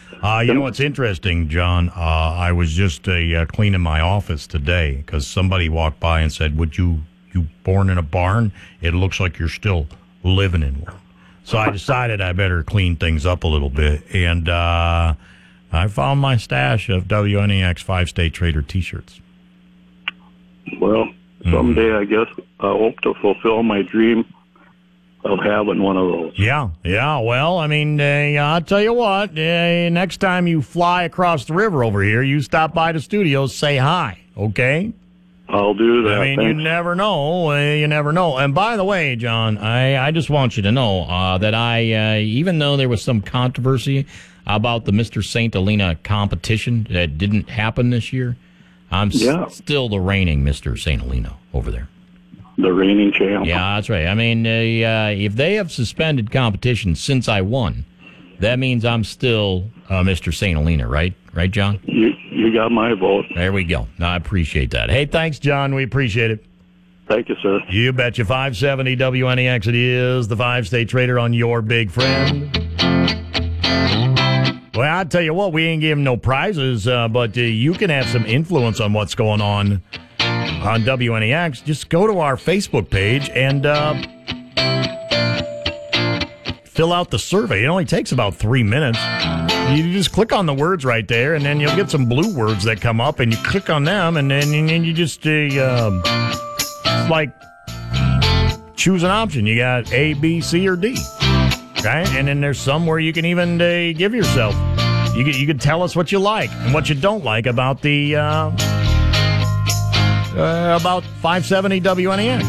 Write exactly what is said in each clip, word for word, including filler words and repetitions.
Uh, you know what's interesting, John? Uh, I was just uh, uh, cleaning my office today because somebody walked by and said, "Would you you born in a barn? It looks like you're still living in one." So I decided I better clean things up a little bit, and uh, I found my stash of W N E X Five State Trader T-shirts. Well, someday mm. I guess I hope to fulfill my dream of having one of those. Yeah, yeah. Well, I mean, uh, I'll tell you what. Uh, next time you fly across the river over here, you stop by the studios, say hi, okay? I'll do that. I mean, Thanks. you never know. Uh, you never know. And by the way, John, I, I just want you to know uh, that I, uh, even though there was some controversy about the Mister Saint Helena competition that didn't happen this year, I'm yeah. s- still the reigning Mister Saint Helena over there. The reigning champ. Yeah, that's right. I mean, uh, uh, if they have suspended competition since I won, that means I'm still uh, Mister Saint Helena, right? Right, John? You you got my vote. There we go. I appreciate that. Hey, thanks, John. We appreciate it. Thank you, sir. You betcha. five seventy W N E X. It is the Five-State Trader on Your Big Friend. Well, I'll tell you what, we ain't giving no prizes, uh, but uh, you can have some influence on what's going on on W N E X. Just go to our Facebook page and uh, fill out the survey. It only takes about three minutes. You just click on the words right there, and then you'll get some blue words that come up, and you click on them, and then and then you just, uh, um, it's like choose an option. You got A, B, C, or D. Okay? And then there's some where you can even uh, give yourself. You can, you can tell us what you like and what you don't like about the, uh, uh, about five seventy W N E X.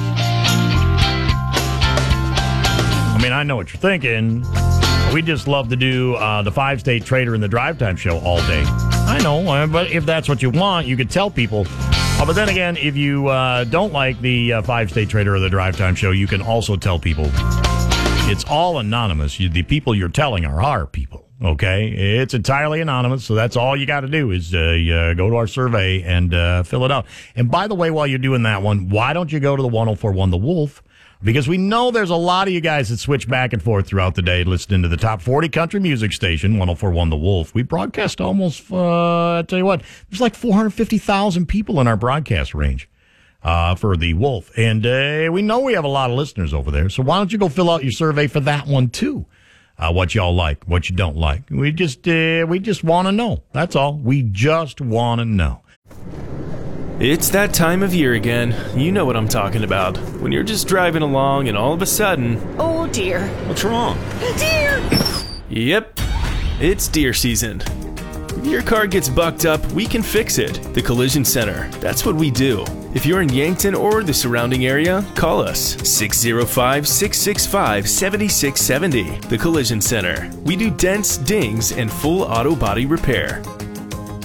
I mean, I know what you're thinking. We just love to do uh, the Five-State Trader and the Drive Time Show all day. I know, uh, but if that's what you want, you could tell people. Uh, but then again, if you uh, don't like the uh, Five-State Trader or the Drive Time Show, you can also tell people. It's all anonymous. You, the people you're telling are our people, okay? It's entirely anonymous, so that's all you got to do is uh, uh, go to our survey and uh, fill it out. And by the way, while you're doing that one, why don't you go to the one oh four one The Wolf? Because we know there's a lot of you guys that switch back and forth throughout the day listening to the top forty country music station, one oh four one The Wolf. We broadcast almost, uh, I tell you what, there's like four hundred fifty thousand people in our broadcast range uh, for The Wolf. And uh, we know we have a lot of listeners over there. So why don't you go fill out your survey for that one, too? Uh, what y'all like, what you don't like. We just, uh, we just want to know. That's all. We just want to know. It's that time of year again. You know what I'm talking about. When you're just driving along and all of a sudden... Oh, dear. What's wrong? Deer! Yep. It's deer season. If your car gets bucked up, we can fix it. The Collision Center. That's what we do. If you're in Yankton or the surrounding area, call us. six oh five, six six five, seven six seven oh. The Collision Center. We do dents, dings, and full auto body repair.